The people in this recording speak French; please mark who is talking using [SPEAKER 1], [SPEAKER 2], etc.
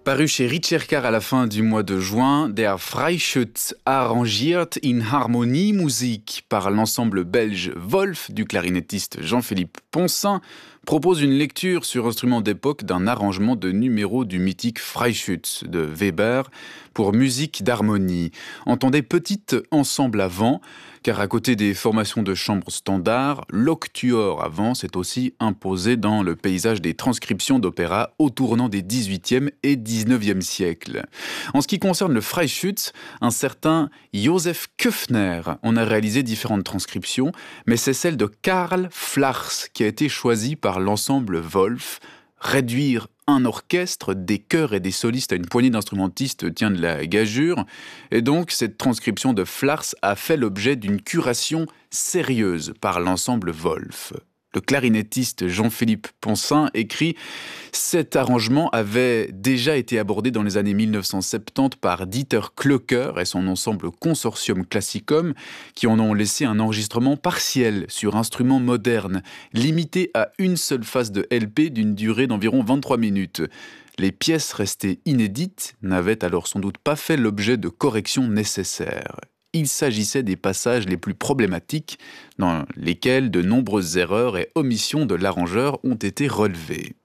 [SPEAKER 1] Paru chez Ricercar à la fin du mois de juin, Der Freischütz arrangiert in Harmonie Musik par l'ensemble belge Wolf du clarinettiste Jean-Philippe Ponsin propose une lecture sur instrument d'époque d'un arrangement de numéros du mythique Freischütz de Weber pour musique d'harmonie. Entendez petit ensemble avant, car à côté des formations de chambre standard, l'octuor avant s'est aussi imposé dans le paysage des transcriptions d'opéra au tournant des 18e et 19e siècles. En ce qui concerne le Freischütz, un certain Josef Köffner en a réalisé différentes transcriptions, mais c'est celle de Karl Flachs qui a été choisie par l'ensemble Wolf. Réduire un orchestre, des chœurs et des solistes à une poignée d'instrumentistes tient de la gageure, et donc cette transcription de Flachs a fait l'objet d'une curation sérieuse par l'ensemble Wolf. Le clarinettiste Jean-Philippe Ponsin écrit « Cet arrangement avait déjà été abordé dans les années 1970 par Dieter Klöcker et son ensemble Consortium Classicum qui en ont laissé un enregistrement partiel sur instruments modernes, limité à une seule phase de LP d'une durée d'environ 23 minutes. Les pièces restées inédites n'avaient alors sans doute pas fait l'objet de corrections nécessaires. Il s'agissait des passages les plus problématiques dans lesquels de nombreuses erreurs et omissions de l'arrangeur ont été relevées.